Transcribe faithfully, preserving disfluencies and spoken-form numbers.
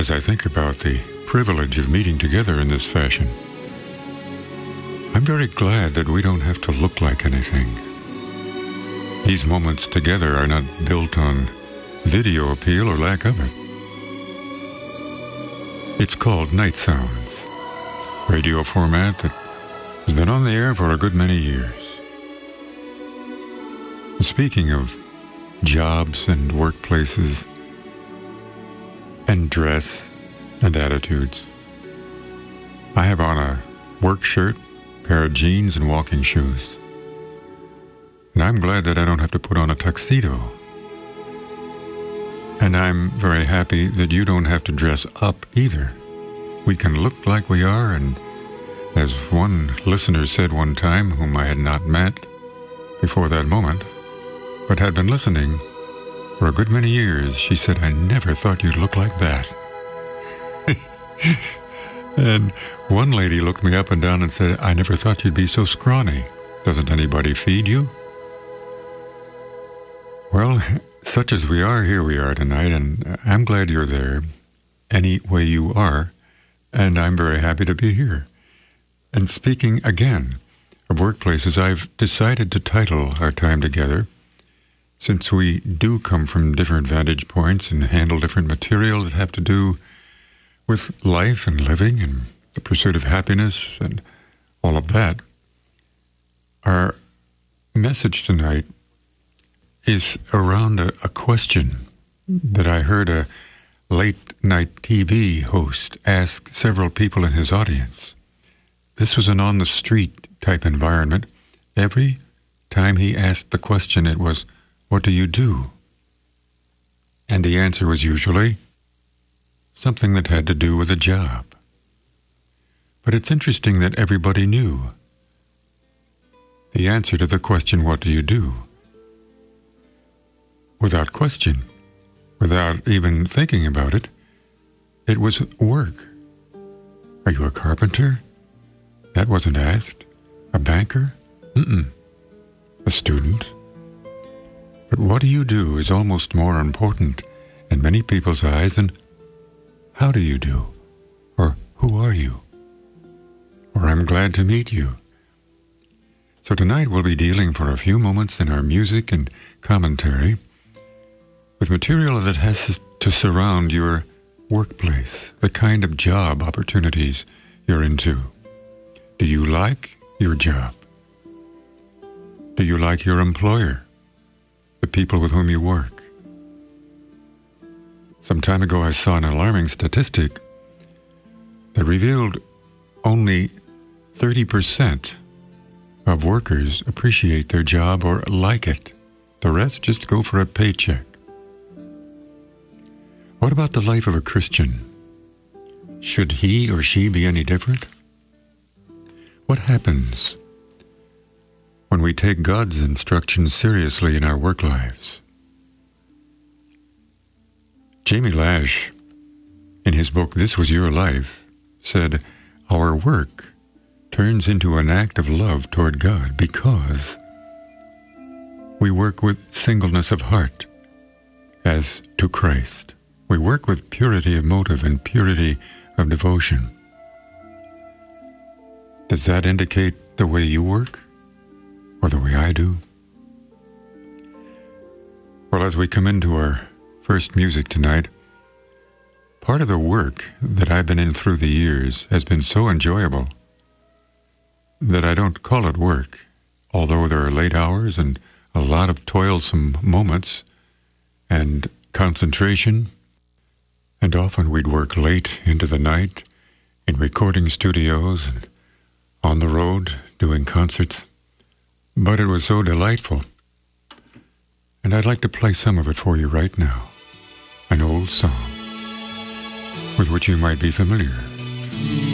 as I think about the privilege of meeting together in this fashion. I'm very glad that we don't have to look like anything. These moments together are not built on video appeal or lack of it. It's called Night Sounds, radio format that has been on the air for a good many years. Speaking of jobs and workplaces and dress and attitudes, I have on a work shirt, pair of jeans, and walking shoes. And I'm glad that I don't have to put on a tuxedo. And I'm very happy that you don't have to dress up either. We can look like we are, and as one listener said one time, whom I had not met before that moment, but had been listening for a good many years, she said, "I never thought you'd look like that." And one lady looked me up and down and said, "I never thought you'd be so scrawny. Doesn't anybody feed you?" Well, such as we are, here we are tonight, and I'm glad you're there, any way you are, and I'm very happy to be here. And speaking again of workplaces, I've decided to title our time together, since we do come from different vantage points and handle different material that have to do with life and living and the pursuit of happiness and all of that. Our message tonight is around a, a question that I heard a late-night T V host ask several people in his audience. This was an on-the-street type environment. Every time he asked the question, it was, "What do you do?" And the answer was usually something that had to do with a job. But it's interesting that everybody knew the answer to the question, "What do you do?" Without question, without even thinking about it, it was work. Are you a carpenter? That wasn't asked. A banker? Mm-mm. A student? But what do you do is almost more important in many people's eyes than how do you do? Or who are you? Or I'm glad to meet you. So tonight we'll be dealing for a few moments in our music and commentary with material that has to surround your workplace, the kind of job opportunities you're into. Do you like your job? Do you like your employer? The people with whom you work? Some time ago I saw an alarming statistic that revealed only thirty percent of workers appreciate their job or like it. The rest just go for a paycheck. What about the life of a Christian? Should he or she be any different? What happens when we take God's instructions seriously in our work lives? Jamie Lash, in his book, This Was Your Life, said, "Our work turns into an act of love toward God because we work with singleness of heart as to Christ. We work with purity of motive and purity of devotion." Does that indicate the way you work or the way I do? Well, as we come into our first music tonight, part of the work that I've been in through the years has been so enjoyable that I don't call it work, although there are late hours and a lot of toilsome moments and concentration, and often we'd work late into the night in recording studios and on the road doing concerts. But it was so delightful, and I'd like to play some of it for you right now. An old song with which you might be familiar.